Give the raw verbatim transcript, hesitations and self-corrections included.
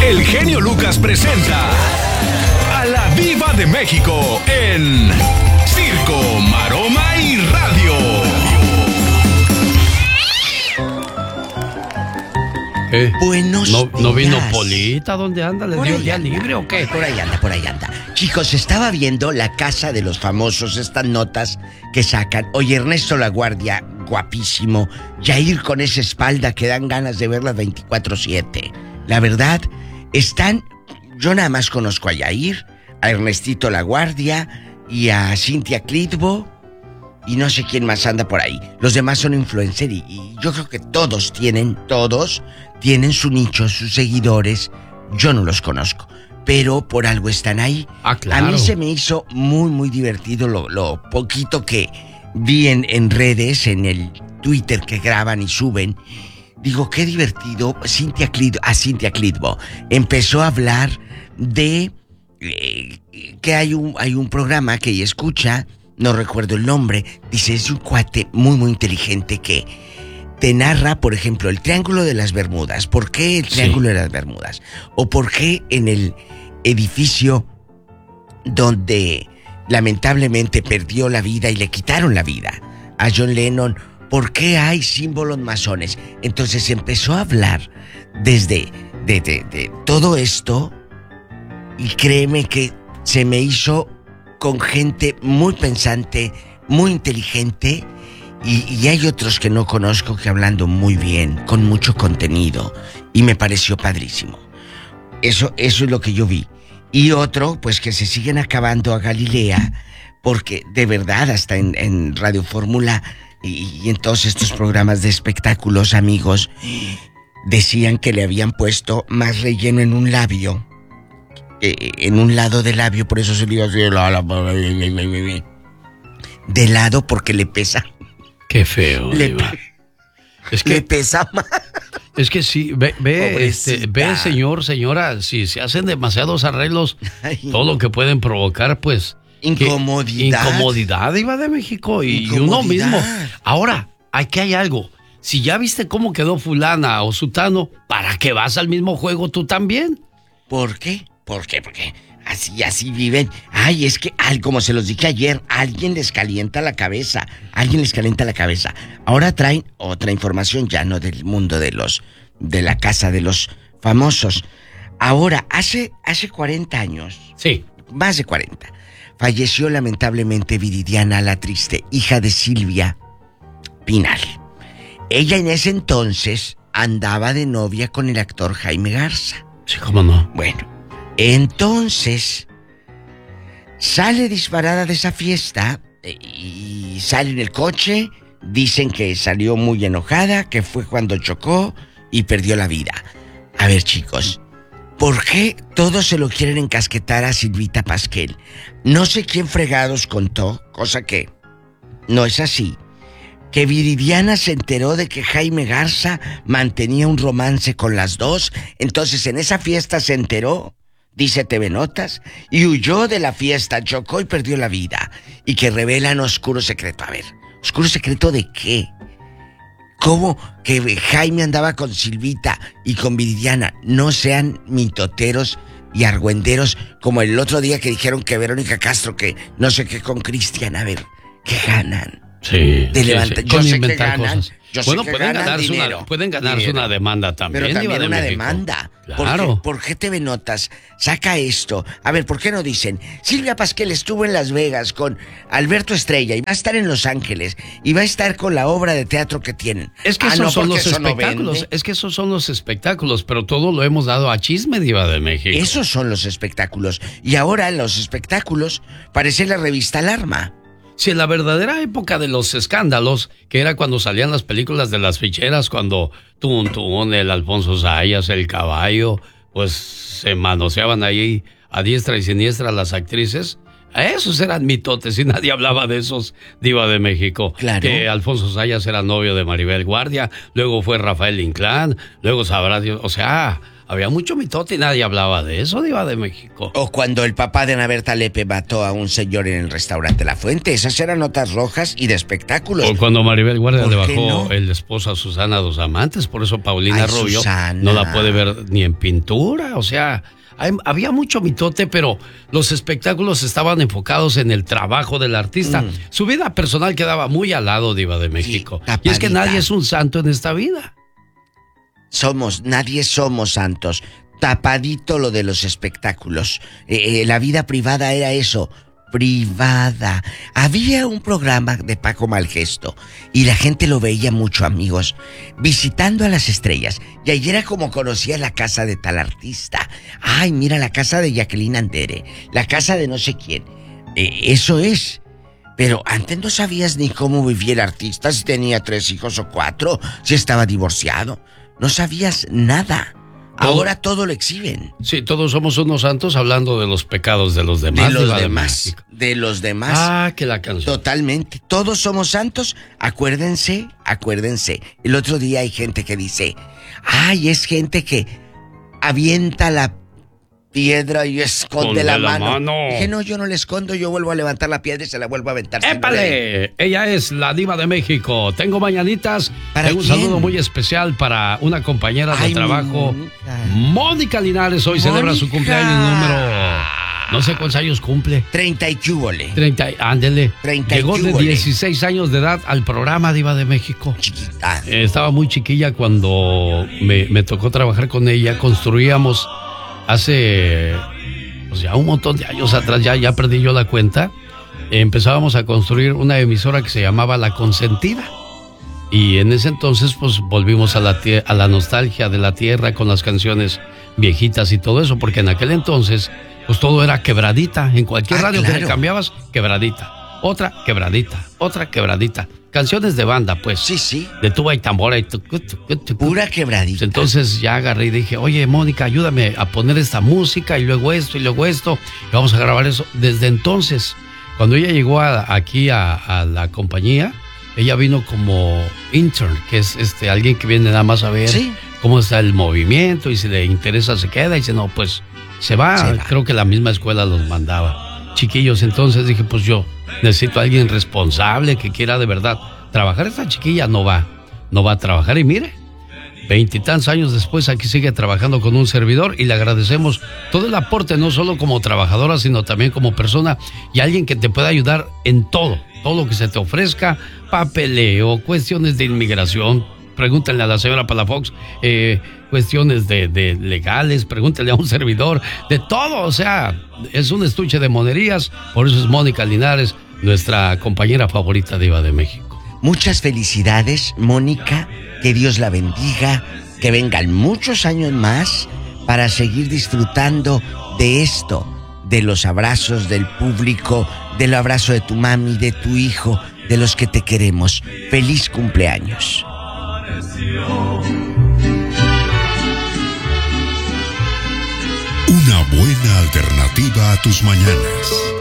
El genio Lucas presenta a la Diva de México en Circo, Maroma y Radio. ¿Eh? Buenos ¿No, días. ¿No vino Polita? ¿Dónde anda? ¿Le Por dio ahí día anda. libre o qué? Por ahí anda, por ahí anda. Chicos, estaba viendo La Casa de los Famosos, estas notas que sacan. Oye, Ernesto Laguardia, guapísimo. Yair con esa espalda que dan ganas de verla veinticuatro siete. La verdad, están... Yo nada más conozco a Yair, a Ernestito Laguardia y a Cintia Clitbo. Y no sé quién más anda por ahí. Los demás son influencers y, y yo creo que todos tienen, todos tienen su nicho, sus seguidores. Yo no los conozco, pero por algo están ahí. Ah, claro. A mí se me hizo muy, muy divertido lo, lo poquito que vi en, en redes, en el Twitter que graban y suben. Digo, qué divertido. Cintia Clitbo, a Cintia Clitbo empezó a hablar de eh, que hay un, hay un programa que ella escucha. No recuerdo el nombre. Dice, es un cuate muy, muy inteligente que te narra, por ejemplo, el Triángulo de las Bermudas. ¿Por qué el Triángulo sí. de las Bermudas? O por qué en el edificio donde lamentablemente perdió la vida y le quitaron la vida a John Lennon, ¿por qué hay símbolos masones? Entonces empezó a hablar desde de, de, de todo esto y créeme que se me hizo... con gente muy pensante, muy inteligente, y, y hay otros que no conozco que hablando muy bien, con mucho contenido, y me pareció padrísimo. Eso, eso es lo que yo vi. Y otro, pues que se siguen acabando a Galilea, porque de verdad, hasta en, en Radio Fórmula y, y en todos estos programas de espectáculos, amigos, decían que le habían puesto más relleno en un labio. Eh, en un lado del labio, por eso se le iba así de lado, porque le pesa. Qué feo, le, Diva. Es que le pesa más. Es que sí, ve, ve, este, ve, señor, señora, si se hacen demasiados arreglos, Ay, todo lo que pueden provocar, pues... Incomodidad. Que, incomodidad, Diva de México, y, y uno mismo. Ahora, aquí hay algo. Si ya viste cómo quedó fulana o sutano, ¿para qué vas al mismo juego tú también? ¿Por qué? ¿Por qué? Porque así, así viven. Ay, es que, ay, como se los dije ayer, alguien les calienta la cabeza. Alguien les calienta la cabeza. Ahora traen otra información, ya no del mundo de los, de la casa de los famosos. Ahora, hace, hace cuarenta años. Sí. Más de cuarenta. Falleció lamentablemente Viridiana, la triste, hija de Silvia Pinal. Ella en ese entonces andaba de novia con el actor Jaime Garza. Sí, ¿cómo no? Bueno. Entonces, sale disparada de esa fiesta y sale en el coche. Dicen que salió muy enojada, que fue cuando chocó y perdió la vida. A ver, chicos, ¿por qué todos se lo quieren encasquetar a Silvita Pasquel? No sé quién fregados contó, cosa que no es así, que Viridiana se enteró de que Jaime Garza mantenía un romance con las dos. Entonces en esa fiesta se enteró, dice T V Notas, y huyó de la fiesta, chocó y perdió la vida. Y que revelan oscuro secreto. A ver, ¿oscuro secreto de qué? ¿Cómo que Jaime andaba con Silvita y con Viridiana? No sean mitoteros y argüenderos como el otro día que dijeron que Verónica Castro, que no sé qué con Cristian. A ver, ¿qué ganan? Sí, de levantar. sí, sí. Yo Con sé inventar que ganan, cosas. yo bueno, sé que pueden ganan ganarse dinero, una, pueden ganarse dinero. una demanda también. Pero también de una México. demanda. Claro. ¿Por qué, ¿Por qué T V Notas saca esto? A ver, ¿por qué no dicen? Silvia Pasquel estuvo en Las Vegas con Alberto Estrella y va a estar en Los Ángeles y va a estar con la obra de teatro que tienen. Es que ah, esos no, son los eso espectáculos. No es que esos son los espectáculos, pero todo lo hemos dado a chisme, Diva de México. Esos son los espectáculos. Y ahora en los espectáculos parece la revista Alarma. Si en la verdadera época de los escándalos, que era cuando salían las películas de las ficheras, cuando Tun Tun, el Alfonso Zayas, el Caballo, pues se manoseaban ahí a diestra y siniestra las actrices, Esos eran mitotes y nadie hablaba de esos, Diva de México. Claro. Que Alfonso Sayas era novio de Maribel Guardia, luego fue Rafael Inclán, luego sabrá Dios, o sea, había mucho mitote y nadie hablaba de eso, Diva de México. O cuando el papá de Ana Berta Lepe mató a un señor en el restaurante La Fuente, esas eran notas rojas y de espectáculos. O cuando Maribel Guardia le bajó no? el esposo a Susana a dos amantes, por eso Paulina Ay, Rubio Susana. no la puede ver ni en pintura, o sea... Hay, había mucho mitote, pero los espectáculos estaban enfocados en el trabajo del artista. Mm. Su vida personal quedaba muy al lado, Diva de México. Sí, y es que nadie es un santo en esta vida. Somos, nadie somos santos. Tapadito lo de los espectáculos. Eh, eh, la vida privada era eso, privada. Había un programa de Paco Malgesto y la gente lo veía mucho, amigos, visitando a las estrellas. Y ayer era como conocía la casa de tal artista. Ay, mira, la casa de Jacqueline Andere, la casa de no sé quién. Eh, eso es. Pero antes no sabías ni cómo vivía el artista, si tenía tres hijos o cuatro, si estaba divorciado. No sabías nada. Ahora todo lo exhiben. Sí, todos somos unos santos hablando de los pecados de los demás. De los demás. De los demás. Ah, que la canción. Totalmente. Todos somos santos. Acuérdense, acuérdense. El otro día hay gente que dice, ay, es gente que avienta la piedra y esconde la, la mano. mano. Dije, no, yo no le escondo, yo vuelvo a levantar la piedra y se la vuelvo a aventar. ¡Épale! Ella es la Diva de México. Tengo mañanitas. Tengo un quién? saludo muy especial para una compañera de Ay, trabajo. Mónica. Mónica Linares hoy Mónica. celebra su cumpleaños número... No sé cuántos años cumple. Treinta y chúbole. Treinta, ándele. Treinta Llegó y de dieciséis años de edad al programa Diva de México. Chiquita. Eh, estaba muy chiquilla cuando me, me tocó trabajar con ella. Construíamos hace, pues ya un montón de años atrás, ya, ya perdí yo la cuenta. Eh, empezábamos a construir una emisora que se llamaba La Consentida. Y en ese entonces, pues volvimos a la, tie- a la nostalgia de la tierra con las canciones viejitas y todo eso, porque en aquel entonces, pues todo era quebradita. En cualquier ah, radio claro. que le cambiabas, quebradita. Otra quebradita, otra quebradita. Canciones de banda, pues. Sí, sí. De tuba y tambora y tu, tu, tu, tu, pura quebradita. Entonces ya agarré y dije, oye, Mónica, ayúdame a poner esta música y luego esto y luego esto. Y vamos a grabar eso. Desde entonces, cuando ella llegó a, aquí a, a la compañía, ella vino como intern, que es este alguien que viene nada más a ver ¿Sí? cómo está el movimiento y si le interesa se queda y si no, pues se va. se va. Creo que la misma escuela los mandaba. Chiquillos, entonces dije, pues yo necesito a alguien responsable que quiera de verdad trabajar. Esta chiquilla no va, no va a trabajar y mire, veintitantos años después aquí sigue trabajando con un servidor y le agradecemos todo el aporte, no solo como trabajadora, sino también como persona y alguien que te pueda ayudar en todo, todo lo que se te ofrezca, papeleo, cuestiones de inmigración. Pregúntenle a la señora Palafox, eh, cuestiones de, de legales, pregúntenle a un servidor, de todo, o sea, es un estuche de monerías, por eso es Mónica Linares, nuestra compañera favorita Diva de México. Muchas felicidades, Mónica, que Dios la bendiga, que vengan muchos años más para seguir disfrutando de esto, de los abrazos del público, del abrazo de tu mami, de tu hijo, de los que te queremos. Feliz cumpleaños. Una buena alternativa a tus mañanas.